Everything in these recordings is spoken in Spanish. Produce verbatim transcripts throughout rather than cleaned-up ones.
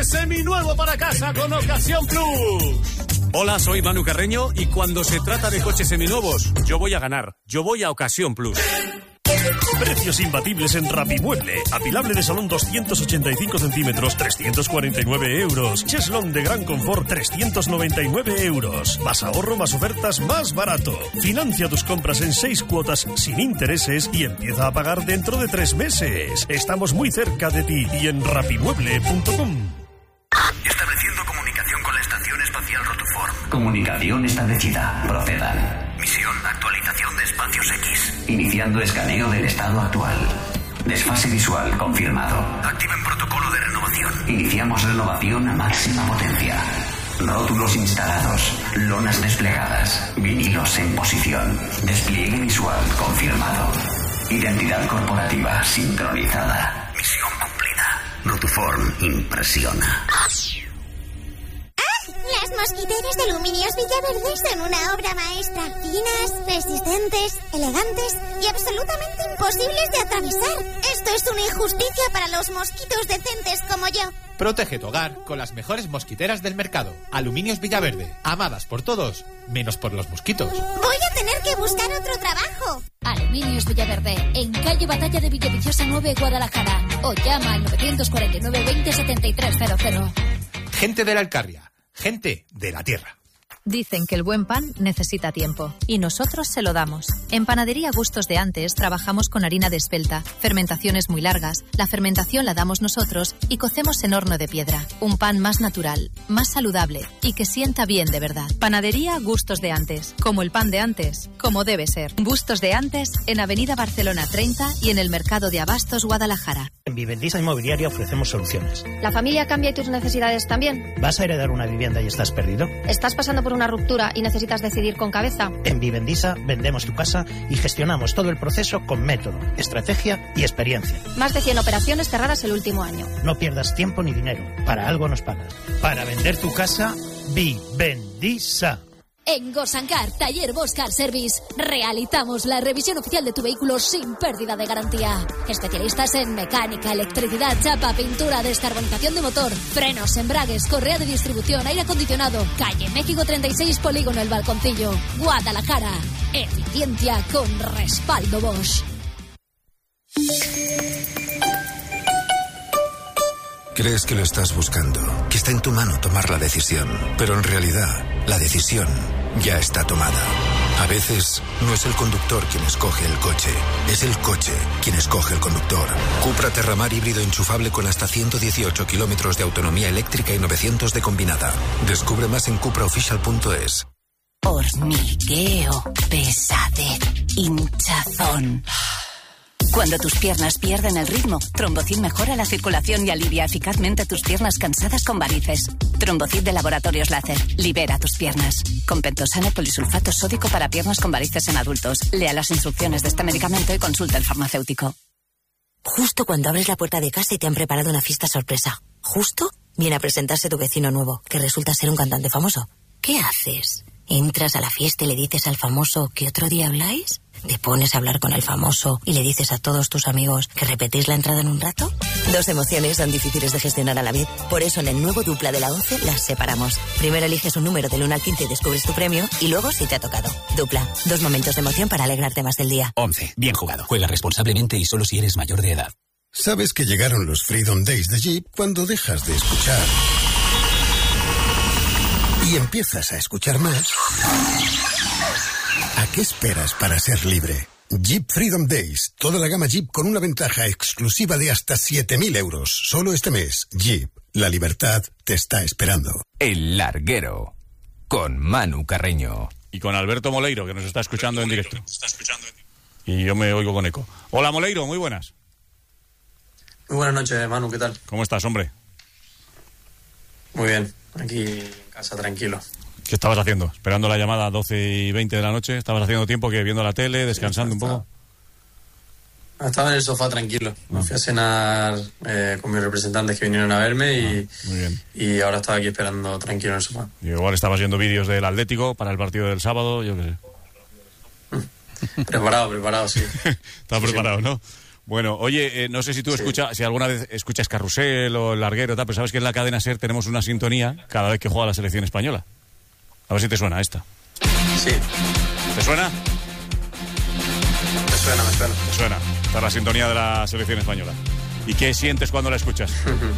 seminuevo para casa con Ocasión Plus. Hola, soy Manu Carreño y cuando se trata de coches seminuevos, yo voy a ganar. Yo voy a Ocasión Plus. Precios imbatibles en Rapimueble. Apilable de salón doscientos ochenta y cinco centímetros, trescientos cuarenta y nueve euros. Cheslong de gran confort, trescientos noventa y nueve euros. Más ahorro, más ofertas, más barato. Financia tus compras en seis cuotas sin intereses y empieza a pagar dentro de tres meses. Estamos muy cerca de ti y en rapimueble punto com. Estableciendo comunicación con la Estación Espacial Rotuform. Comunicación establecida. Procedan. Misión, actualización de espacios X. Iniciando escaneo del estado actual. Desfase visual confirmado. Activen protocolo de renovación. Iniciamos renovación a máxima potencia. Rótulos instalados. Lonas desplegadas. Vinilos en posición. Despliegue visual confirmado. Identidad corporativa sincronizada. Misión cumplida. Rotuform impresiona. Las mosquiteras de Aluminios Villaverde son una obra maestra. Finas, resistentes, elegantes y absolutamente imposibles de atravesar. Esto es una injusticia para los mosquitos decentes como yo. Protege tu hogar con las mejores mosquiteras del mercado. Aluminios Villaverde. Amadas por todos, menos por los mosquitos. Voy a tener que buscar otro trabajo. Aluminios Villaverde, en calle Batalla de Villaviciosa nueve, Guadalajara. O llama al novecientos cuarenta y nueve veinte setenta y tres cero cero. Gente de la Alcarria. Gente de la tierra. Dicen que el buen pan necesita tiempo y nosotros se lo damos. En Panadería Gustos de Antes trabajamos con harina de espelta, fermentaciones muy largas, la fermentación la damos nosotros y cocemos en horno de piedra. Un pan más natural, más saludable y que sienta bien de verdad. Panadería Gustos de Antes, como el pan de antes, como debe ser. Gustos de Antes en Avenida Barcelona treinta y en el Mercado de Abastos, Guadalajara. En Vivendisa Inmobiliaria ofrecemos soluciones. ¿La familia cambia y tus necesidades también? ¿Vas a heredar una vivienda y estás perdido? ¿Estás pasando por una ruptura y necesitas decidir con cabeza? En Vivendisa vendemos tu casa y gestionamos todo el proceso con método, estrategia y experiencia. Más de cien operaciones cerradas el último año. No pierdas tiempo ni dinero. Para algo nos pagas. Para vender tu casa, Vivendisa. En Gosancar, Taller Bosch Car Service, realizamos la revisión oficial de tu vehículo sin pérdida de garantía. Especialistas en mecánica, electricidad, chapa, pintura, descarbonización de motor, frenos, embragues, correa de distribución, aire acondicionado. Calle México treinta y seis, Polígono El Balconcillo, Guadalajara. Eficiencia con respaldo Bosch. Crees que lo estás buscando, que está en tu mano tomar la decisión, pero en realidad la decisión ya está tomada. A veces no es el conductor quien escoge el coche, es el coche quien escoge el conductor. Cupra Terramar híbrido enchufable con hasta ciento dieciocho kilómetros de autonomía eléctrica y novecientos de combinada. Descubre más en cupra oficial punto es. Hormigueo, pesadez, hinchazón. Cuando tus piernas pierden el ritmo, Trombocid mejora la circulación y alivia eficazmente tus piernas cansadas con varices. Trombocid de Laboratorios Láser. Libera tus piernas. Con pentosano polisulfato sódico para piernas con varices en adultos. Lea las instrucciones de este medicamento y consulta al farmacéutico. Justo cuando abres la puerta de casa y te han preparado una fiesta sorpresa. Justo viene a presentarse tu vecino nuevo, que resulta ser un cantante famoso. ¿Qué haces? ¿Entras a la fiesta y le dices al famoso que otro día habláis? ¿Te pones a hablar con el famoso y le dices a todos tus amigos que repetís la entrada en un rato? Dos emociones son difíciles de gestionar a la vez. Por eso en el nuevo Dupla de la once las separamos. Primero eliges un número del uno al quince y descubres tu premio y luego si te ha tocado. Dupla, dos momentos de emoción para alegrarte más del día. once. Bien jugado. Juega responsablemente y solo si eres mayor de edad. ¿Sabes que llegaron los Freedom Days de Jeep cuando dejas de escuchar y empiezas a escuchar más? ¿A qué esperas para ser libre? Jeep Freedom Days. Toda la gama Jeep con una ventaja exclusiva de hasta siete mil euros. Solo este mes. Jeep. La libertad te está esperando. El Larguero. Con Manu Carreño. Y con Alberto Moleiro, que nos está escuchando en directo. Y yo me oigo con eco. Hola, Moleiro, muy buenas. Muy buenas noches, Manu, ¿qué tal? ¿Cómo estás, hombre? Muy bien, aquí en casa, tranquilo. ¿Qué estabas haciendo? ¿Esperando la llamada a doce y veinte de la noche? ¿Estabas haciendo tiempo que viendo la tele, descansando sí, un poco? Estaba en el sofá tranquilo. Me fui a cenar eh, con mis representantes que vinieron a verme y, ah, muy bien. y ahora estaba aquí esperando tranquilo en el sofá. Y igual estabas viendo vídeos del Atlético para el partido del sábado, yo qué sé. Preparado, preparado, sí. Estás preparado, ¿no? Bueno, oye, eh, no sé si tú Sí. escuchas, si alguna vez escuchas Carrusel o El Larguero, tal, pero sabes que en la cadena SER tenemos una sintonía cada vez que juega la selección española. A ver si te suena esta. Sí. ¿Te suena? Me suena, me suena. Te suena. Esta es la sintonía de la selección española. ¿Y qué sientes cuando la escuchas?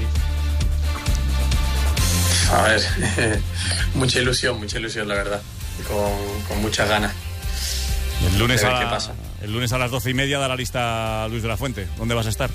A ver, mucha ilusión, mucha ilusión, la verdad. Y con, con muchas ganas. El lunes, de ver a, qué pasa. el lunes a las doce y media da la lista Luis de la Fuente. ¿Dónde vas a estar?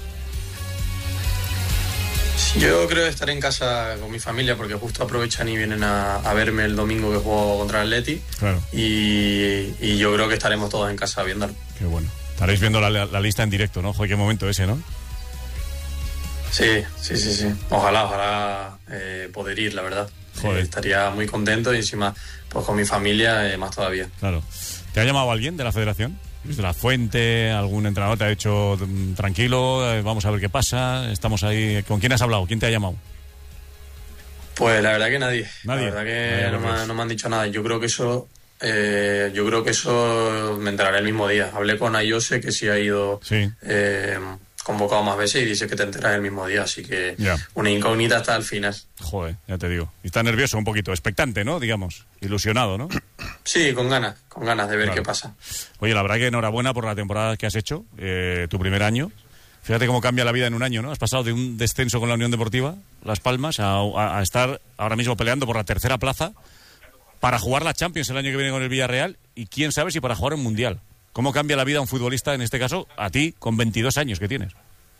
Yo creo que estaré en casa con mi familia porque justo aprovechan y vienen a, a verme el domingo que juego contra el Atleti. Claro. Y, y yo creo que estaremos todos en casa viéndolo. Qué bueno. Estaréis viendo la, la lista en directo, ¿no? Joder, qué momento ese, ¿no? Sí, sí, sí, sí. Ojalá, ojalá eh, poder ir, la verdad. Joder. Eh, estaría muy contento y encima, pues con mi familia, eh, más todavía. Claro. ¿Te ha llamado alguien de la federación? Luis de la Fuente, algún entrenador te ha dicho mm, tranquilo, eh, vamos a ver qué pasa, estamos ahí. ¿Con quién has hablado? ¿Quién te ha llamado? Pues la verdad que nadie. Nadie. La verdad que Nadie, no, me, no me han dicho nada. Yo creo que eso, eh, yo creo que eso me enteraré el mismo día. Hablé con Ayose, que sí ha ido Sí. eh, convocado más veces y dice que te enteras el mismo día. Así que Ya. una incógnita hasta el final. Joder, ya te digo. Y está nervioso un poquito, expectante, ¿no? Digamos, ilusionado, ¿no? Sí, con ganas, con ganas de ver Claro. qué pasa. Oye, la verdad que enhorabuena por la temporada que has hecho, eh, tu primer año. Fíjate cómo cambia la vida en un año, ¿no? Has pasado de un descenso con la Unión Deportiva Las Palmas a, a- a estar ahora mismo peleando por la tercera plaza para jugar la Champions el año que viene con el Villarreal y quién sabe si para jugar un Mundial. ¿Cómo cambia la vida a un futbolista, en este caso, a ti, con veintidós años que tienes?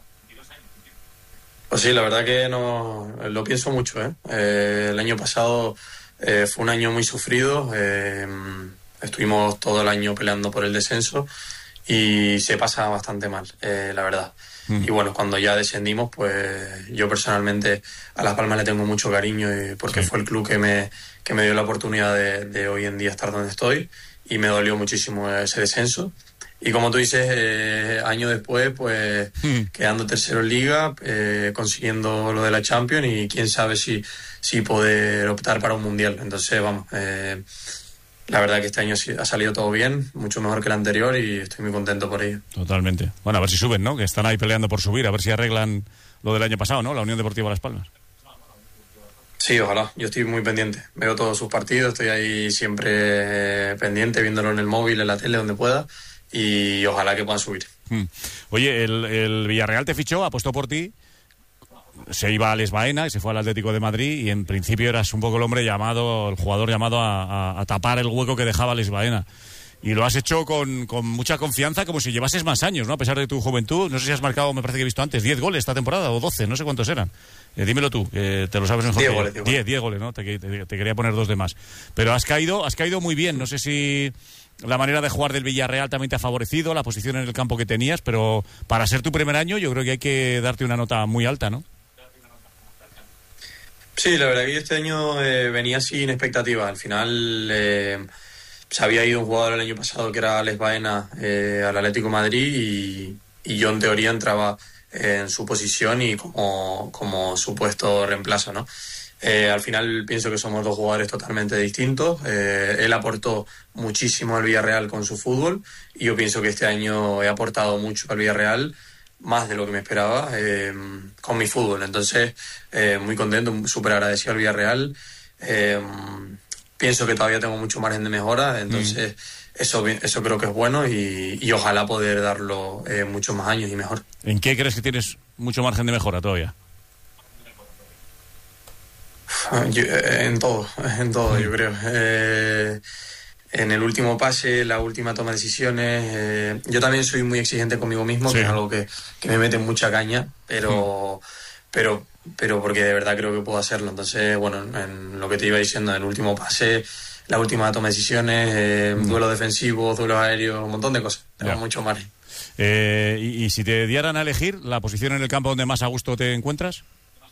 Pues sí, la verdad que no lo pienso mucho, ¿eh? Eh, el año pasado eh, fue un año muy sufrido. eh, estuvimos todo el año peleando por el descenso y se pasa bastante mal, eh, la verdad. Mm. Y bueno, cuando ya descendimos, pues yo personalmente a Las Palmas le tengo mucho cariño y porque Sí. fue el club que me, que me dio la oportunidad de, de hoy en día estar donde estoy y me dolió muchísimo ese descenso. Y como tú dices, eh, año después, pues Mm. quedando tercero en Liga, eh, consiguiendo lo de la Champions y quién sabe si, si poder optar para un Mundial. Entonces, vamos, eh, la verdad que este año sí ha salido todo bien, mucho mejor que el anterior y estoy muy contento por ello. Totalmente. Bueno, a ver si suben, ¿no? Que están ahí peleando por subir, a ver si arreglan lo del año pasado, ¿no? La Unión Deportiva Las Palmas. Sí, ojalá. Yo estoy muy pendiente. Veo todos sus partidos, estoy ahí siempre eh, pendiente, viéndolo en el móvil, en la tele, donde pueda. Y ojalá que puedan subir. Mm. Oye, el, el Villarreal te fichó, apostó por ti, se iba a Les Baena y se fue al Atlético de Madrid y en principio eras un poco el hombre llamado, el jugador llamado a, a- a tapar el hueco que dejaba Les Baena. Y lo has hecho con, con mucha confianza, como si llevases más años, ¿no? A pesar de tu juventud. No sé si has marcado, me parece que he visto antes, diez goles esta temporada o doce, no sé cuántos eran. Eh, dímelo tú, que te lo sabes mejor. diez que yo. goles, diez diez, diez goles, ¿no? Te, te- te quería poner dos de más. Pero has caído, has caído muy bien. No sé si la manera de jugar del Villarreal también te ha favorecido, la posición en el campo que tenías, pero para ser tu primer año yo creo que hay que darte una nota muy alta, ¿no? Sí, la verdad que yo este año eh, venía sin expectativas. Al final eh, se había ido un jugador el año pasado que era Alex Baena eh, al Atlético de Madrid y, y yo en teoría entraba eh, en su posición y como, como supuesto reemplazo, ¿no? Eh, al final pienso que somos dos jugadores totalmente distintos. Eh, él aportó muchísimo al Villarreal con su fútbol y yo pienso que este año he aportado mucho al Villarreal, más de lo que me esperaba, eh, con mi fútbol. Entonces, eh, muy contento, súper agradecido al Villarreal. Eh, pienso que todavía tengo mucho margen de mejora, entonces mm. eso, eso creo que es bueno y, y ojalá poder darlo eh, muchos más años y mejor. ¿En qué crees que tienes mucho margen de mejora todavía? Yo, en todo, en todo, yo creo. Eh, en el último pase, la última toma de decisiones. Eh, yo también soy muy exigente conmigo mismo, sí. que es algo que, que me mete mucha caña, pero, sí. pero, pero porque de verdad creo que puedo hacerlo. Entonces, bueno, en lo que te iba diciendo, en el último pase, la última toma de decisiones, eh, mm. duelos defensivos, duelos aéreos, un montón de cosas. Tengo mucho margen. Eh, y, y si te dieran a elegir la posición en el campo donde más a gusto te encuentras.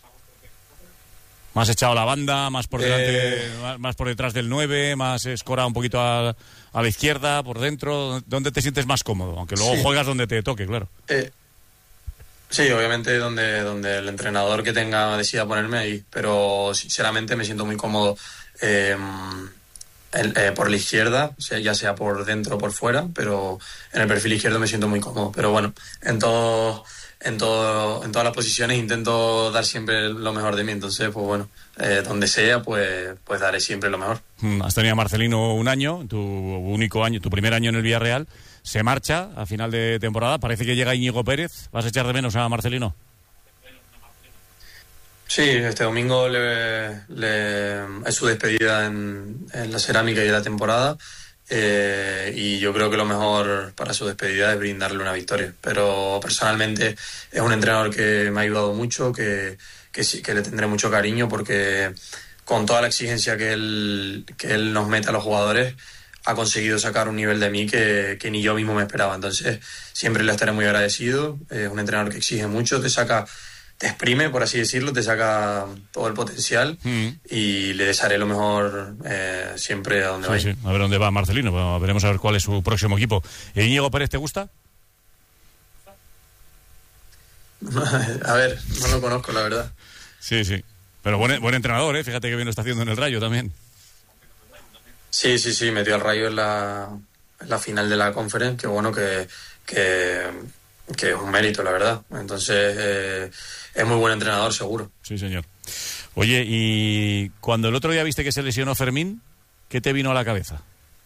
Más echado a la banda, más por delante, eh... más, más por detrás del nueve, más escorado un poquito a, a la izquierda, por dentro. ¿Dónde te sientes más cómodo? Aunque luego sí. juegas donde te toque, claro. Eh, sí, obviamente donde, donde el entrenador que tenga decida ponerme ahí, pero sinceramente me siento muy cómodo eh, el, eh, por la izquierda, o sea, ya sea por dentro o por fuera, pero en el perfil izquierdo me siento muy cómodo. Pero bueno, en todo, en todo, en todas las posiciones intento dar siempre lo mejor de mí. Entonces, pues bueno, eh, donde sea, pues, pues daré siempre lo mejor. Has tenido a Marcelino un año, tu único año, tu primer año en el Villarreal. Se marcha a final de temporada. Parece que llega Íñigo Pérez. ¿Vas a echar de menos a Marcelino? Sí, este domingo le, le, es su despedida en, en la cerámica y de la temporada, eh, y yo creo que lo mejor para su despedida es brindarle una victoria. Pero personalmente es un entrenador que me ha ayudado mucho, que, que sí, que le tendré mucho cariño, porque con toda la exigencia que él, que él nos mete a los jugadores, ha conseguido sacar un nivel de mí que, que ni yo mismo me esperaba. Entonces siempre le estaré muy agradecido. Es un entrenador que exige mucho, te saca... te exprime, por así decirlo, te saca todo el potencial, mm. y le desearé lo mejor eh, siempre a donde sí, vaya. Sí. A ver dónde va Marcelino, bueno, veremos a ver cuál es su próximo equipo. ¿E Íñigo Pérez te gusta? A ver, no lo conozco, la verdad. Sí, sí. Pero buen, buen entrenador, ¿eh? Fíjate que bien lo está haciendo en el Rayo también. Sí, sí, sí, metió al Rayo en la, en la final de la Conference, que bueno, que... que que es un mérito, la verdad. Entonces, eh, es muy buen entrenador, seguro. Sí, señor. Oye, y cuando el otro día viste que se lesionó Fermín, ¿qué te vino a la cabeza?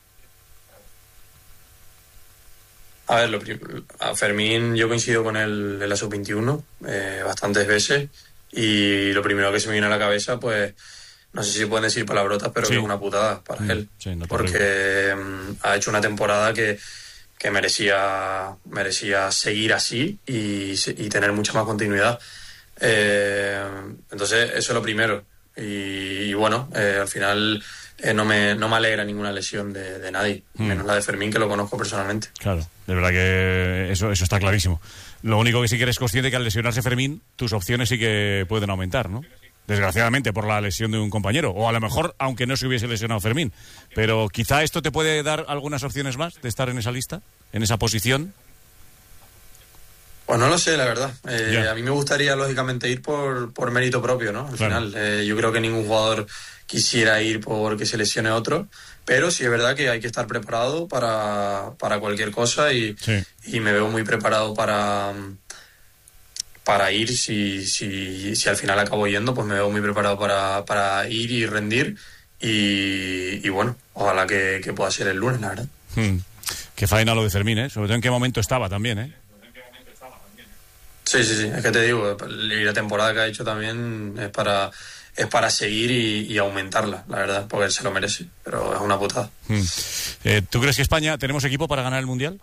A ver, lo a Fermín yo coincido con él en la sub veintiuno eh, bastantes veces, y lo primero que se me vino a la cabeza, pues, no sé si pueden decir palabrotas, pero sí, que es una putada para mm, él. Sí, no porque um, ha hecho una temporada que que merecía merecía seguir así y, y tener mucha más continuidad. Eh, entonces, eso es lo primero. Y, y bueno, eh, al final eh, no, me, no me alegra ninguna lesión de, de nadie, mm. menos la de Fermín, que lo conozco personalmente. Claro, de verdad que eso, eso está clarísimo. Lo único que sí que eres consciente que al lesionarse Fermín, tus opciones sí que pueden aumentar, ¿no? Desgraciadamente por la lesión de un compañero, o a lo mejor aunque no se hubiese lesionado Fermín, pero quizá esto te puede dar algunas opciones más de estar en esa lista, en esa posición. Pues no lo sé, la verdad. Eh, a mí me gustaría lógicamente ir por, por mérito propio, ¿no? Al claro. final, eh, yo creo que ningún jugador quisiera ir porque se lesione otro, pero sí es verdad que hay que estar preparado para, para cualquier cosa, y, sí. y me veo muy preparado para... para ir, si, si, si al final acabo yendo, pues me veo muy preparado para, para ir y rendir, y, y bueno, ojalá que, que pueda ser el lunes, la verdad. Hmm. Qué faena lo de Fermín, ¿eh? Sobre todo en qué momento estaba también, ¿eh? Sí, sí, sí, es que te digo, y la temporada que ha hecho también es para, es para seguir y, y aumentarla, la verdad, porque él se lo merece, pero es una putada. Hmm. Eh, ¿Tú crees que España tenemos equipo para ganar el Mundial?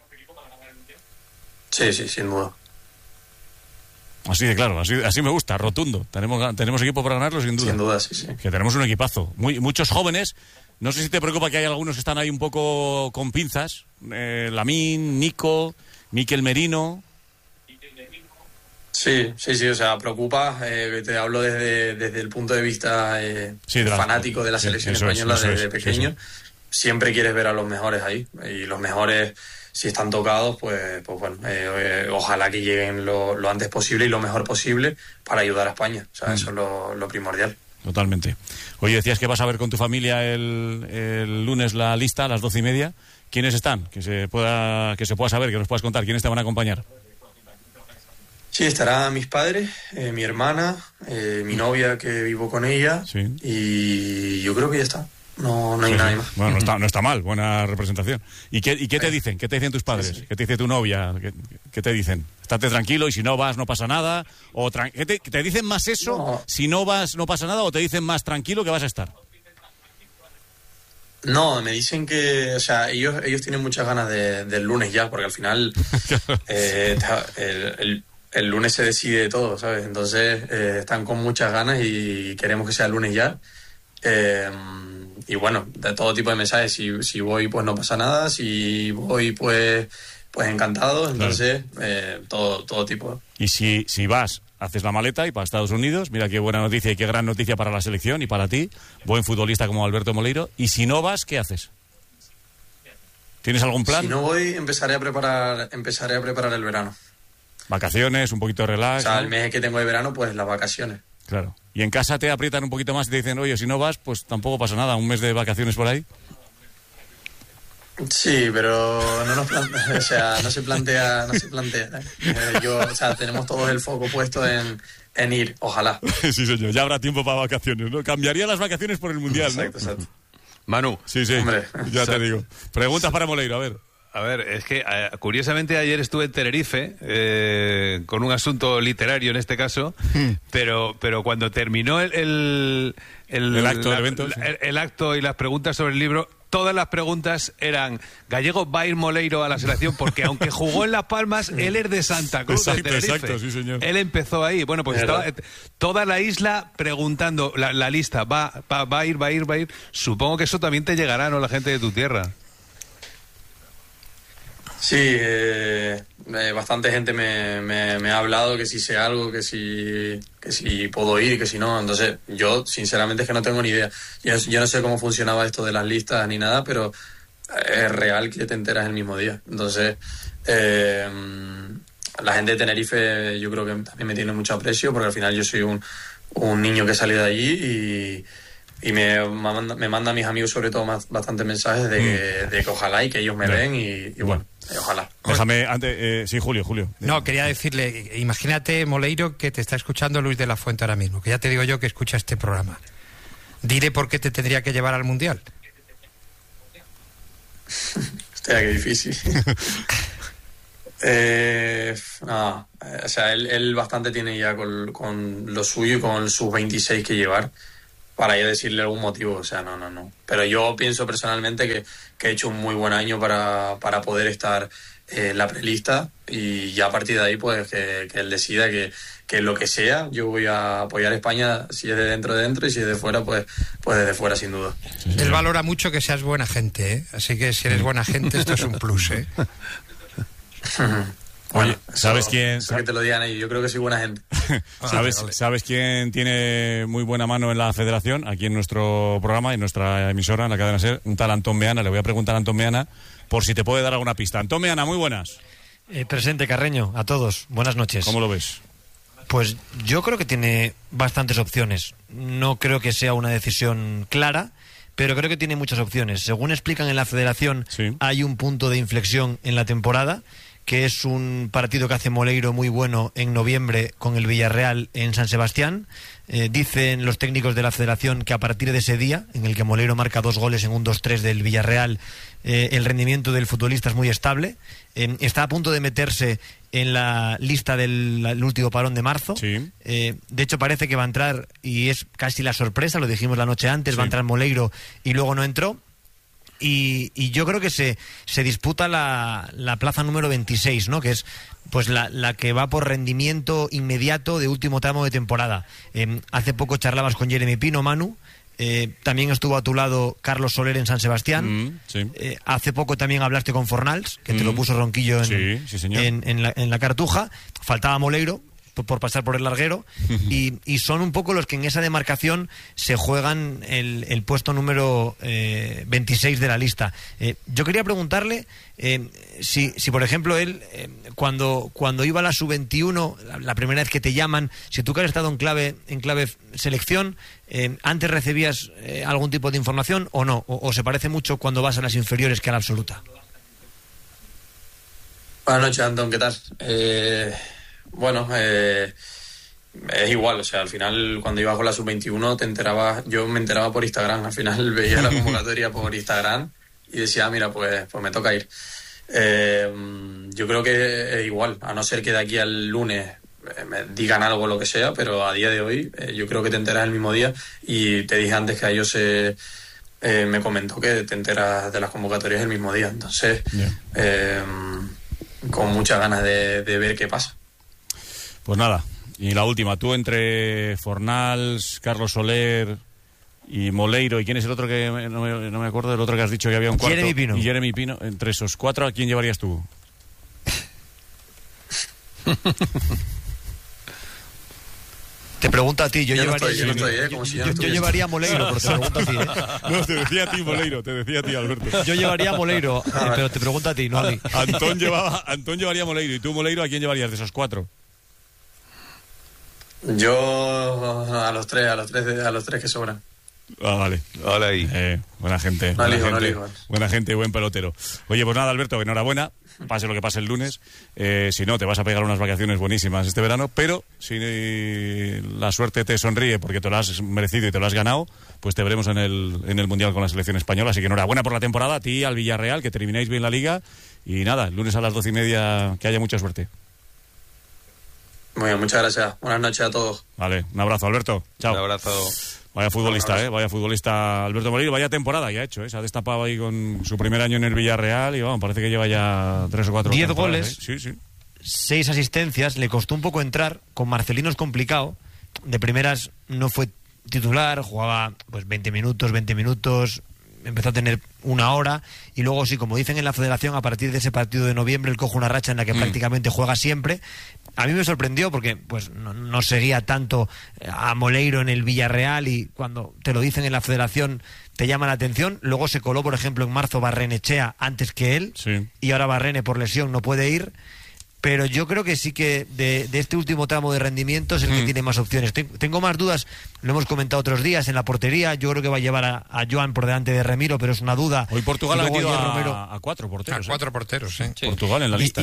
Sí, sí, sin duda. Así de claro, así, así me gusta, rotundo. Tenemos, tenemos equipo para ganarlo, sin duda. Sin duda, sí, sí. Que tenemos un equipazo. Muy, muchos jóvenes. No sé si te preocupa que hay algunos que están ahí un poco con pinzas. Eh, Lamín, Nico, Mikel Merino. Sí, sí, sí, o sea, preocupa. Eh, te hablo desde, desde el punto de vista eh, sí, de la, fanático de la selección sí, española es, desde es, pequeño. Sí, sí. Siempre quieres ver a los mejores ahí. Y los mejores... si están tocados, pues, pues bueno, eh, eh, ojalá que lleguen lo, lo antes posible y lo mejor posible para ayudar a España. O sea, mm. eso es lo, lo primordial. Totalmente. Oye, decías que vas a ver con tu familia el, el lunes la lista a las doce y media. ¿Quiénes están? Que se pueda que se pueda saber, que nos puedas contar. ¿Quiénes te van a acompañar? Sí, estarán mis padres, eh, mi hermana, eh, mi novia, que vivo con ella, sí. Y yo creo que ya está. No, no hay sí, nadie más. Bueno, no está, no está mal, buena representación. ¿Y qué, y qué te dicen? ¿Qué te dicen tus padres? Sí, sí. ¿Qué te dice tu novia? ¿Qué, qué te dicen? Estate tranquilo y si no vas no pasa nada. O tra- ¿Qué te, te dicen más eso? No. Si no vas no pasa nada, o te dicen más tranquilo que vas a estar. No, me dicen que, o sea, ellos ellos tienen muchas ganas de, del lunes ya, porque al final eh, el, el, el lunes se decide todo, ¿sabes? Entonces eh, están con muchas ganas y queremos que sea el lunes ya. Eh, y bueno, de todo tipo de mensajes. Si, si voy, pues no pasa nada. Si voy, pues pues encantado. Entonces, claro. eh, todo todo tipo. Y si, si vas, haces la maleta y para Estados Unidos, mira qué buena noticia y qué gran noticia para la selección y para ti, buen futbolista como Alberto Moleiro. Y si no vas, ¿qué haces? ¿Tienes algún plan? Si no voy, empezaré a preparar empezaré a preparar el verano. Vacaciones, un poquito de relax. O sea, ¿no? El mes que tengo de verano, pues las vacaciones. Claro. Y en casa te aprietan un poquito más y te dicen, oye, si no vas, pues tampoco pasa nada, un mes de vacaciones por ahí. Sí, pero no nos plantea, o sea, no se plantea, no se plantea. Eh, yo, o sea, tenemos todos el foco puesto en, en ir, ojalá. Sí, señor, ya habrá tiempo para vacaciones, ¿no? Cambiaría las vacaciones por el Mundial, ¿no? Exacto, exacto. Manu. Sí, sí, Hombre. ya te digo. Preguntas para Moleiro, a ver. A ver, es que eh, curiosamente ayer estuve en Tenerife eh, con un asunto literario en este caso, pero pero cuando terminó el el, el, el acto, la, el evento, la, sí. el, el acto y las preguntas sobre el libro, todas las preguntas eran: Gallego va a ir Moleiro a la selección, porque aunque jugó en Las Palmas, él es de Santa Cruz, Exacto, de Tenerife. exacto, sí, señor. Él empezó ahí. Bueno, pues estaba eh, toda la isla preguntando, la, la lista, va, va, va a ir, va a ir, va a ir. Supongo que eso también te llegará, ¿no? La gente de tu tierra. Sí, eh, eh, bastante gente me, me, me ha hablado que si sé algo, que si, que si puedo ir, que si no. Entonces, yo sinceramente es que no tengo ni idea. Yo, yo no sé cómo funcionaba esto de las listas ni nada, pero es real que te enteras el mismo día. Entonces, eh, la gente de Tenerife yo creo que también me tiene mucho aprecio, porque al final yo soy un, un niño que salió de allí y... Y me manda, me manda a mis amigos sobre todo más, bastantes mensajes de que, de que ojalá y que ellos me Ya. ven y, y bueno, y ojalá. Déjame, antes, eh, sí, Julio, Julio. No, quería decirle, imagínate, Moleiro, que te está escuchando Luis de la Fuente ahora mismo, que ya te digo yo que escucha este programa. Dile por qué te tendría que llevar al Mundial. Hostia, qué difícil. eh, no, o sea, él, él bastante tiene ya con, con lo suyo y con sus veintiséis que llevar para ya decirle algún motivo, o sea, no, no, no. Pero yo pienso personalmente que, que he hecho un muy buen año para, para poder estar eh, en la prelista, y ya a partir de ahí, pues, que, que él decida que, que lo que sea, yo voy a apoyar a España, si es de dentro, de dentro, y si es de fuera, pues, pues desde fuera, sin duda. Sí, sí. Él valora mucho que seas buena gente, ¿eh? Así que si eres buena gente, esto es un plus, ¿eh? Bueno, Oye, ¿sabes eso, quién? Eso que te lo digan ellos, yo creo que soy buena gente. ¿Sabes, vale. ¿Sabes quién tiene muy buena mano en la federación? Aquí en nuestro programa, en nuestra emisora, en la cadena SER, un tal Antón Meana. Le voy a preguntar a Antón Meana por si te puede dar alguna pista. Antón Meana, muy buenas. Eh, presente, Carreño, a todos. Buenas noches. ¿Cómo lo ves? Pues yo creo que tiene bastantes opciones. No creo que sea una decisión clara, pero creo que tiene muchas opciones. Según explican en la federación, sí. Hay un punto de inflexión en la temporada, que es un partido que hace Moleiro muy bueno en noviembre con el Villarreal en San Sebastián. Eh, dicen los técnicos de la federación que a partir de ese día, en el que Moleiro marca dos goles en un dos tres del Villarreal, eh, el rendimiento del futbolista es muy estable. Eh, está a punto de meterse en la lista del el último parón de marzo. Sí. Eh, de hecho, parece que va a entrar, y es casi la sorpresa, lo dijimos la noche antes, sí. Va a entrar Moleiro y luego no entró. Y, y yo creo que se, se disputa la, la plaza número veintiséis, ¿no? Que es pues la, la que va por rendimiento inmediato de último tramo de temporada. Eh, hace poco charlabas con Jeremy Pino, Manu. Eh, también estuvo a tu lado Carlos Soler en San Sebastián. Mm, sí. eh, hace poco también hablaste con Fornals, que mm. te lo puso Ronquillo en, sí, sí, señor. en, en, la, en la Cartuja. Faltaba Moleiro por pasar por el larguero, y, y son un poco los que en esa demarcación se juegan el, el puesto número eh, veintiséis de la lista. Eh, yo quería preguntarle eh, si, si, por ejemplo, él, eh, cuando, cuando iba a la sub veintiuno, la, la primera vez que te llaman, si tú que has estado en clave, en clave selección, eh, ¿antes recibías eh, algún tipo de información o no? O, ¿O se parece mucho cuando vas a las inferiores que a la absoluta? Buenas noches, Antón, ¿qué tal? Eh... Bueno, eh, es igual, o sea, al final cuando ibas con la sub veintiuno te enterabas, yo me enteraba por Instagram, al final veía la convocatoria por Instagram y decía, ah, mira, pues, pues me toca ir. Eh, yo creo que es igual, a no ser que de aquí al lunes me digan algo o lo que sea, pero a día de hoy eh, yo creo que te enteras el mismo día, y te dije antes que a ellos se... Eh, me comentó que te enteras de las convocatorias el mismo día, entonces yeah. eh, con muchas ganas de, de ver qué pasa. Pues nada, y la última, tú entre Fornals, Carlos Soler y Moleiro, ¿y quién es el otro que no me, no me acuerdo del otro que has dicho que había un cuarto? Jeremy Pino. Y Jeremy Pino, entre esos cuatro, ¿a quién llevarías tú? Te pregunto a ti, yo, yo llevaría no estoy, yo, no estoy, ¿eh? Como si yo, yo, yo llevaría a Moleiro, pero te pregunto a ti, ¿eh? No, te decía a ti, Moleiro, te decía a ti, Alberto. Yo llevaría a Moleiro, eh, pero te pregunto a ti, no a mí. Antón, llevaba, Antón llevaría a Moleiro, y tú, Moleiro, ¿a quién llevarías de esos cuatro? Yo a los tres, a los tres, a los tres que sobran. Ah, vale. Hola ahí. Eh, buena gente. No buena, ligo, gente no ligo. buena gente y buen pelotero. Oye, pues nada, Alberto, enhorabuena. Pase lo que pase el lunes. Eh, si no, te vas a pegar unas vacaciones buenísimas este verano. Pero si la suerte te sonríe porque te lo has merecido y te lo has ganado, pues te veremos en el, en el Mundial con la selección española. Así que enhorabuena por la temporada. A ti, al Villarreal, que termináis bien la Liga. Y nada, el lunes a las doce y media, que haya mucha suerte. Muy bien, muchas gracias. Buenas noches a todos. Vale, un abrazo, Alberto. Chao. Un abrazo. Vaya futbolista, ¿eh? Vaya futbolista Alberto Moleiro. Vaya temporada ya ha hecho, ¿eh? Se ha destapado ahí con su primer año en el Villarreal y vamos, parece que lleva ya tres o cuatro. Diez goles, ¿eh? Sí, sí. Seis asistencias. Le costó un poco entrar. Con Marcelino es complicado. De primeras no fue titular, jugaba pues veinte minutos, veinte minutos. Empezó a tener una hora y luego sí, como dicen en la federación, a partir de ese partido de noviembre él coge una racha en la que mm. prácticamente juega siempre. A mí me sorprendió porque pues no, no seguía tanto a Moleiro en el Villarreal y cuando te lo dicen en la federación te llama la atención. Luego se coló, por ejemplo, en marzo Barrenechea antes que él sí. Y ahora Barrene por lesión no puede ir. Pero yo creo que sí que de, de este último tramo de rendimiento es el mm. que tiene más opciones. Tengo más dudas, lo hemos comentado otros días, en la portería. Yo creo que va a llevar a, a Joan por delante de Remiro, pero es una duda. Hoy Portugal ha metido a, Romero... a cuatro porteros. A cuatro ¿eh? porteros, sí. sí. Portugal en la lista. Y,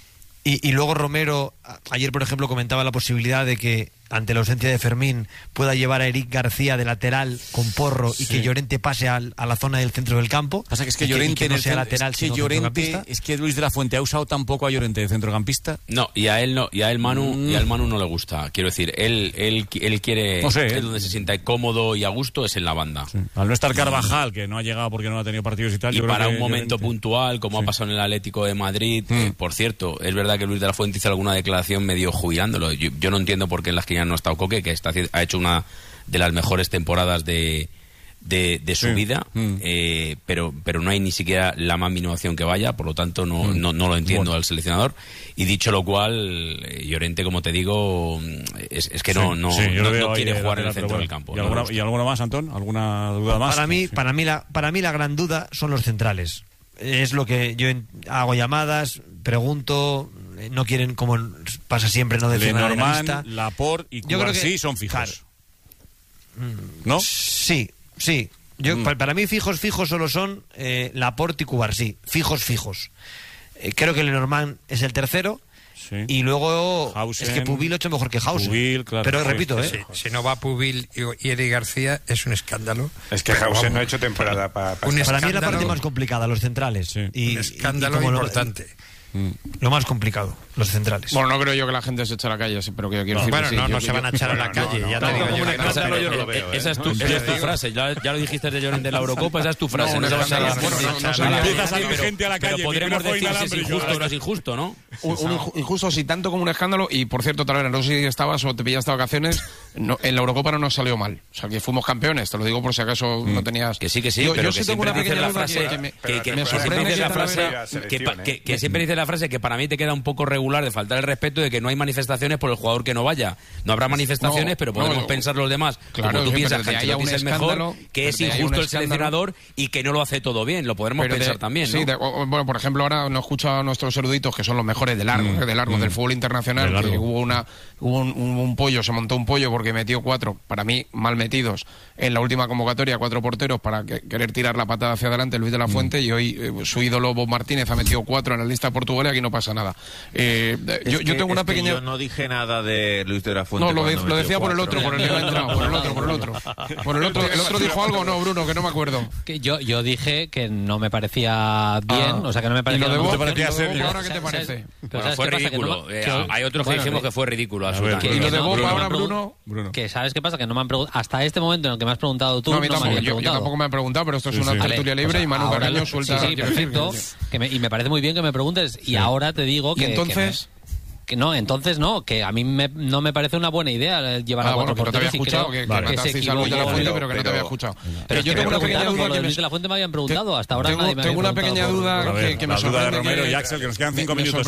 y, y, y luego Romero, ayer por ejemplo comentaba la posibilidad de que ante la ausencia de Fermín pueda llevar a Eric García de lateral con Porro sí. y que Llorente pase al, a la zona del centro del campo. Pasa que es que Llorente que no sea lateral, es que Llorente, es que Luis de la Fuente ha usado tampoco a Llorente de centrocampista. No, y a él no, y a él Manu, mm. y a él Manu no le gusta. Quiero decir, él él, él quiere no sé, es ¿eh? donde se sienta cómodo y a gusto es en la banda. Sí. Al no estar Carvajal, que no ha llegado porque no ha tenido partidos y tal. Y yo para creo un momento Llorente... puntual, como sí. ha pasado en el Atlético de Madrid, mm. eh, por cierto, es verdad que Luis de la Fuente hizo alguna declaración medio jubilándolo. Yo, yo no entiendo por qué en las que ya no ha estado Coque, que Está, ha hecho una de las mejores temporadas de, de, de su sí. vida, mm. eh, pero pero no hay ni siquiera la más mínima opción que vaya, por lo tanto no, mm. no, no lo entiendo bueno. al seleccionador. Y dicho lo cual, Llorente, como te digo, es, es que no, sí. no, Sí, no, no quiere jugar en el centro bueno. del campo. ¿Y, alguna, ¿Y alguna más, Antón? ¿Alguna duda más? Para mí, sí. para mí, la, para mí la gran duda son los centrales. Es lo que yo hago llamadas, pregunto, no quieren, como pasa siempre, no decir nada de la lista. Laporte y Cubarsí son fijos. Claro. ¿No? Sí, sí. Yo, mm. para, para mí fijos, fijos solo son eh, Laporte y Cubarsí. Fijos, fijos. Eh, creo que Lenormand es el tercero. Sí. Y luego Hausen, es que Pubil lo ha hecho mejor que Hausen. Pubil, claro. Pero repito, ¿eh? Si, si no va Pubil y, y Eric García es un escándalo. Es que Hausen vamos, no ha hecho temporada para... Pa para mí es la parte más complicada, los centrales. Sí. Y, un escándalo y, y importante. Lo, lo más complicado, los centrales. Bueno, no creo yo que la gente se eche a la calle, pero que quiero no, decir bueno, sí, no, yo, no yo, se van a echar a la calle, ya te digo yo. Yo no lo veo. Esa es tu, esa es tu frase, ya, ya lo dijiste de Llorente de la Eurocopa, esa es tu frase. No, no, no, no, no, no empieza a salir gente a la calle. Pero podríamos decir si es injusto o no es injusto, ¿no? Un, un injusto, sí, tanto como un escándalo. Y por cierto, Talavera, no sé si estabas o te pillaste de vacaciones, no, en la Eurocopa no nos salió mal. O sea, que fuimos campeones, te lo digo por si acaso mm. no tenías... Que sí, que sí, yo, pero yo que sí tengo una pequeña duda que, que me, que, que me sorprende la frase que, que, que siempre dice la frase que para mí te queda un poco regular de faltar el respeto de que no hay manifestaciones por el jugador que no vaya. No habrá manifestaciones, no, pero podemos no, pensar los demás. Claro, como tú sí, piensas que Ancelotti es el mejor, que es injusto el seleccionador y que no lo hace todo bien. Lo podremos pensar de, también, sí, ¿no? de, o, bueno, por ejemplo, ahora nos escuchan nuestros eruditos que son los mejores de largo, mm, de largo mm, del fútbol internacional. Que hubo una hubo un, un, un pollo, se montó un pollo porque metió cuatro, para mí mal metidos, en la última convocatoria, cuatro porteros para que, querer tirar la patada hacia adelante Luis de la Fuente mm. y hoy eh, su ídolo Bob Martínez ha metido cuatro en la lista portuguesa y aquí no pasa nada. Eh, yo, que, yo tengo una pequeña... Yo no dije nada de Luis de la Fuente. No, lo, de, lo decía por el otro, por el que no ha entrado, por el otro, por el otro. Por el otro, el otro dijo algo, no, Bruno, que no me acuerdo. Que yo, yo dije que no me parecía bien, ah. o sea, que no me parecía... ¿Y lo de vos, te parecía serio? ¿Ahora qué te parece? Bueno, fue ridículo. Que no, que, hay otros que bueno, dijimos que fue ridículo. Absolutamente. ¿Y lo de vos, ahora, Bruno? Bruno? Que ¿sabes qué pasa? Que no me han preguntado... Hasta este momento en el que me has preguntado tú, no, no tampoco, me han yo, preguntado. Yo tampoco me han preguntado, pero esto es sí, una sí. tertulia libre pues y Manu Carreño suelta... Sí, sí, perfecto. Que me, y me parece muy bien que me preguntes. Y ahora te digo que... ¿Y entonces...? Que no, entonces no, que a mí me, no me parece una buena idea llevar ah, a cuatro bueno, porteros. Que no te había escuchado, que, vale. que matasteis a Luis de la Fuente, pero que no te había escuchado. Pero yo tengo una pequeña duda que Luis de la Fuente me habían preguntado, hasta ahora nadie me había preguntado. Tengo una pequeña duda que me sorprende. Romero y Axel, que nos quedan cinco minutos.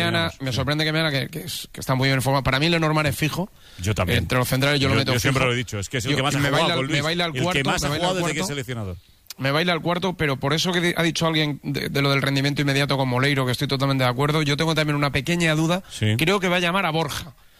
Me sorprende que me Ana, que está muy bien informado. Para mí Lenormand es fijo. Yo también. Entre los centrales yo lo meto fijo. Yo siempre lo he dicho, es que es el que más ha jugado con Luis. Me baila al cuarto. El que más ha jugado desde que es seleccionador. Me baila al cuarto, pero por eso que ha dicho alguien de, de lo del rendimiento inmediato con Moleiro, que estoy totalmente de acuerdo, yo tengo también una pequeña duda. Sí. Creo que va a llamar a Borja.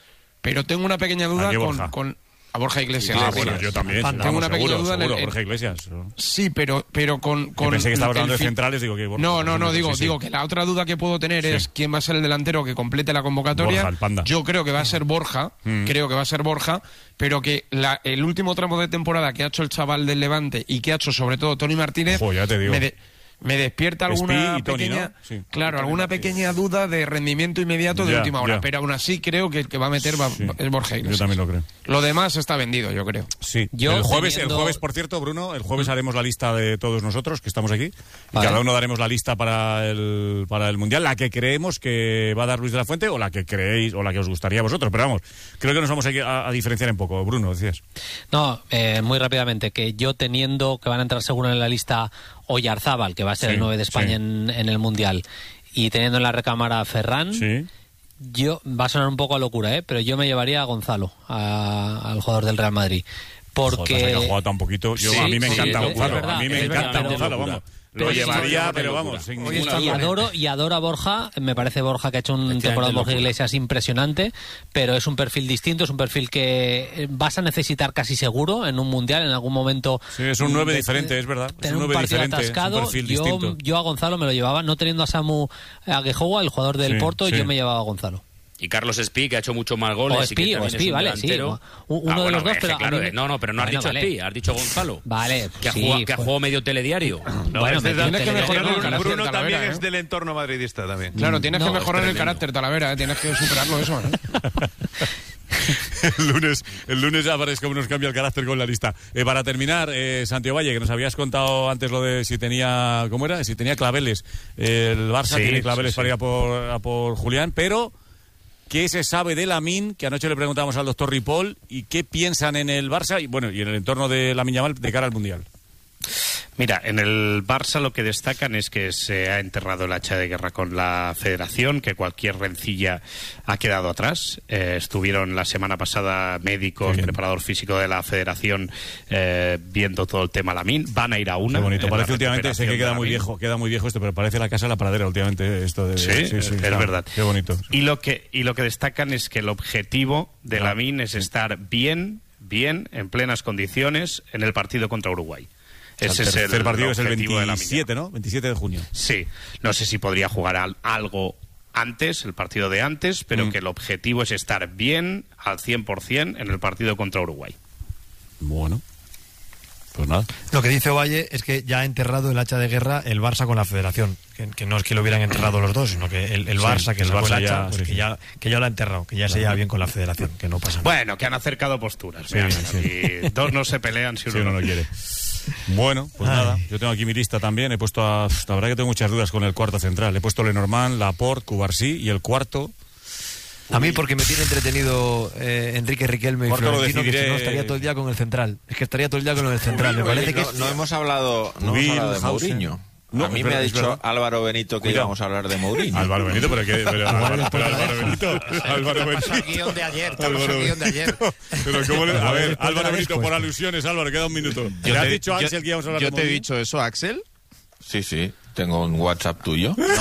pero tengo una pequeña duda con, con a Borja Iglesias. Ah, bueno, yo también. Tengo Vamos, una pequeña seguro, duda seguro, en el, Borja Iglesias. Sí, pero pero con, con pensé que estaba hablando de fin... centrales, digo que Borja, No, no, no, sí, digo, sí. digo que la otra duda que puedo tener Sí. es quién va a ser el delantero que complete la convocatoria. Borja, el Panda. Yo creo que va a ser Borja, Mm. creo que va a ser Borja, pero que la, el último tramo de temporada que ha hecho el chaval del Levante y que ha hecho sobre todo Toni Martínez, Jo, ya te digo. me, de- me despierta alguna Espí y Toni, pequeña, ¿no? Sí. claro, alguna pequeña duda de rendimiento inmediato de Ya, última hora, ya. pero aún así creo que el que va a meter va, Sí. es Borja Iglesias. Yo también lo creo. Lo demás está vendido, yo creo. Sí. Yo el jueves, teniendo- el jueves, por cierto, Bruno, el jueves haremos la lista de todos nosotros que estamos aquí. Y Vale. cada uno daremos la lista para el, para el Mundial, la que creemos que va a dar Luis de la Fuente o la que creéis o la que os gustaría a vosotros. Pero vamos, creo que nos vamos a, a, a diferenciar un poco. Bruno, decías. No, eh, muy rápidamente, que yo teniendo que van a entrar seguro en la lista Oyarzábal, que va a ser Sí, el nueve de España sí. en, en el Mundial, y teniendo en la recámara a Ferran, Sí. yo va a sonar un poco a locura, ¿eh? Pero yo me llevaría a Gonzalo, a- al jugador del Real Madrid. Porque... Joder, pasa que ha jugado tan poquito. Yo, Sí, a mí me sí, encanta es Gonzalo. verdad, a mí me es encanta verdad, Gonzalo, pero- vamos. pero Lo sí, llevaría, sí, pero sí, vamos, sin Oye, ninguna y duda. adoro, y adoro a Borja, me parece Borja que ha hecho un temporada de Borja locura. Iglesias impresionante, pero es un perfil distinto, es un perfil que eh, vas a necesitar casi seguro en un mundial, en algún momento. Sí, es un nueve de- diferente, es verdad. Es Tener un un nueve partido diferente, es un atascado, perfil yo, distinto. yo a Gonzalo me lo llevaba, no teniendo a Samu Aguejoa, el jugador del Sí, Porto, sí. yo me llevaba a Gonzalo. Y Carlos Espí, que ha hecho muchos más goles. O y Espí, que o también Espí, es un vale, sí. delantero. U- uno Ah, de bueno, los dos, es que pero a claro, mí me- eh, no, no, pero no has Bueno, dicho vale. Espí, has dicho Gonzalo. Vale, Que ha sí, jugado, que ha pues- jugado medio telediario. No, este tienes también- que mejorar el Bruno, carácter, Bruno Talavera, también ¿eh? es del entorno madridista también. Claro, tienes No, que es mejorar el tremendo. carácter, Talavera, ¿eh? Tienes que superarlo eso, ¿eh? el lunes, el lunes ya veréis cómo nos cambia el carácter con la lista. Eh, para terminar, eh, Santiago Valle, que nos habías contado antes lo de si tenía, ¿cómo era? Si tenía claveles. Eh, el Barça Sí, tiene claveles sí, para sí. ir a por, a por Julián, pero ¿qué se sabe de Lamine? Que anoche le preguntamos al doctor Ripoll y qué piensan en el Barça y bueno y en el entorno de Lamine Yamal de cara al Mundial. Mira, en el Barça lo que destacan es que se ha enterrado el hacha de guerra con la Federación, que cualquier rencilla ha quedado atrás. Eh, estuvieron la semana pasada médicos, preparador físico de la Federación eh, viendo todo el tema Lamine. Van a ir a una. Qué bonito. en la Parece últimamente, sé que recuperación queda de muy Lamine. viejo, queda muy viejo esto, pero parece la casa de la pradera últimamente esto de. Sí, es claro. verdad. Qué bonito. Y lo que y lo que destacan es que el objetivo de Ah, Lamine es estar bien, bien, en plenas condiciones en el partido contra Uruguay. Ese el es el tercer partido es el objetivo de Lamine. veintisiete, ¿no? veintisiete de junio. Sí, no sé si podría jugar al- algo antes, el partido de antes, pero Mm. que el objetivo es estar bien al cien por ciento en el partido contra Uruguay. Bueno, pues nada. Lo que dice Ovalle es que ya ha enterrado el hacha de guerra el Barça con la Federación. Que, que no es que lo hubieran enterrado los dos, sino que el, el Sí, Barça, que el sacó el Barça hacha, ya- pues sí, que, sí. ya, que ya lo ha enterrado, que ya se lleva bien con la Federación, que no pasa nada. Bueno, que han acercado posturas. Sí, vean, sí. aquí dos no se pelean si uno, Si uno no quiere. Bueno, pues Ay. nada, yo tengo aquí mi lista también. He puesto a. La verdad que tengo muchas dudas con el cuarto central. He puesto Lenormand, Laporte, Cubarsí y el cuarto. A mí porque me tiene entretenido eh, Enrique Riquelme y Cuarto lo Florentino, que si decidiré- no estaría todo el día con el central. Es que estaría todo el día con el central. Me parece que no, no hemos hablado, no Will, hemos hablado de Hausen. Mourinho. No, a mí es me verdad, ha es dicho verdad. Álvaro Benito que Cuidado. íbamos a hablar de Mourinho. Álvaro Benito, pero que. Pero, Álvaro, pero Álvaro Benito. Álvaro Benito. Pasó el guión de ayer, te pasó Álvaro el guión de ayer. Pero ¿cómo le- A ver, Después de Álvaro la Benito, por respuesta. alusiones, Álvaro, queda un minuto. Yo ¿Le has te- dicho a yo- Axel que íbamos a hablar yo de te he Mourinho? dicho eso, Axel. Sí, sí. Tengo un WhatsApp tuyo. No.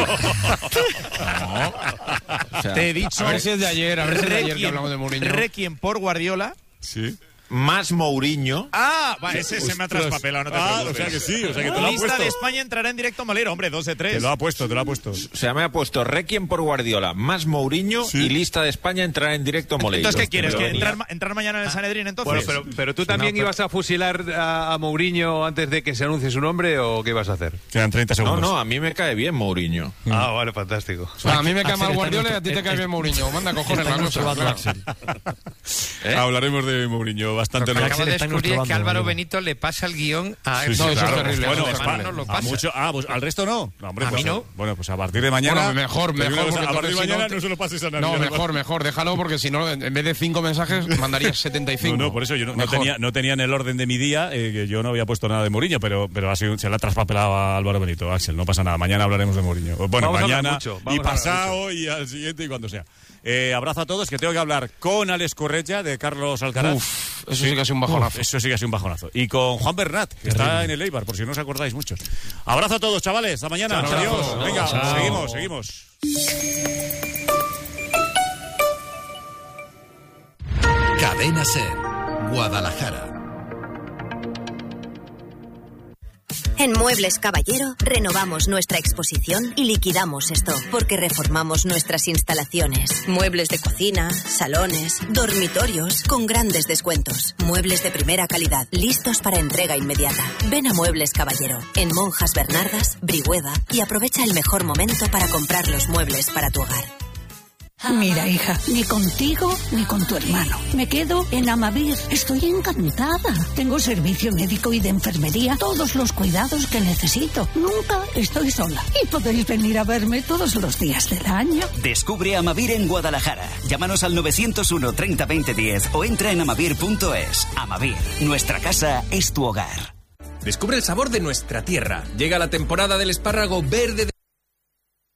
No. O sea, Te he dicho. A ver si es de ayer, a ver si es de ayer que Requiem- hablamos de Mourinho. Requiem por Guardiola. Sí. Más Mourinho. Ah, va, ese se me ha Ostras. traspapelado, no te Ah, preocupes. o sea que sí, o sea que te lo ha Lista puesto. de España entrará en directo Malero, hombre, dos de tres. Te lo ha puesto, te lo ha puesto. O sea, me ha puesto Requiem por Guardiola, más Mourinho y lista de España entrará en directo Moleiro. Entonces, ¿qué quieres? Pero ¿Que venía. entrar, ma- entrar mañana en el Sanedrín, entonces? Bueno, pero, pero tú también No, pero- ibas a fusilar a, a Mourinho antes de que se anuncie su nombre o qué ibas a hacer? Quedan treinta No, segundos. no, a mí me cae bien Mourinho. Ah, vale, fantástico. A mí me cae Axel mal está Guardiola y en a ti te nuestro- cae bien Mourinho. Manda cojones la Está en nuestro cosa. bando, claro. Axel. ¿Eh? Hablaremos de Mourinho bastante Acabo luego. de está en nuestro descubrir que bando, Álvaro Manolo. Benito le pasa el guión a Sí, sí, No, eso es claro. terrible, Bueno, eso es es terrible. pa- no lo a pasa. mucho, ah, pues al resto no. No, hombre, A pues, mí no. Bueno, pues a partir de mañana. Bueno, mejor, Pero mejor. una cosa, porque a partir de entonces si mañana no- no se lo pases a nadie. No, además. mejor, mejor, déjalo porque si no, en vez de cinco mensajes, mandarías setenta y cinco. No, no, por eso yo no, no Mejor. tenía, no tenía en el orden de mi día, eh, que yo no había puesto nada de Mourinho, pero, pero ha sido, se le ha traspapelado a Álvaro Benito, Axel, no pasa nada. Mañana hablaremos de Mourinho. Bueno, Vamos a hablar mañana mucho, y vamos a hablar pasado y al siguiente y cuando sea. Eh, abrazo a todos, que tengo que hablar con Alex Correia de Carlos Alcaraz. Uf, eso sí que ha sido un bajonazo. Uf, eso sí que ha sido un bajonazo. Y con Juan Bernat, que está en el Eibar, por si no os acordáis muchos. Abrazo a todos, chavales. Hasta mañana. Chao, Adiós. abrazo. Venga, Chao. seguimos, seguimos. Cadena Ser, Guadalajara. En Muebles Caballero renovamos nuestra exposición y liquidamos stock porque reformamos nuestras instalaciones. Muebles de cocina, salones, dormitorios con grandes descuentos. Muebles de primera calidad, listos para entrega inmediata. Ven a Muebles Caballero en Monjas Bernardas, Brihuega y aprovecha el mejor momento para comprar los muebles para tu hogar. Mira, hija, ni contigo ni con tu hermano. Me quedo en Amavir. Estoy encantada. Tengo servicio médico y de enfermería, todos los cuidados que necesito. Nunca estoy sola. Y podéis venir a verme todos los días del año. Descubre Amavir en Guadalajara. Llámanos al novecientos uno treinta veinte diez o entra en amavir punto es. Amavir, nuestra casa es tu hogar. Descubre el sabor de nuestra tierra. Llega la temporada del espárrago verde de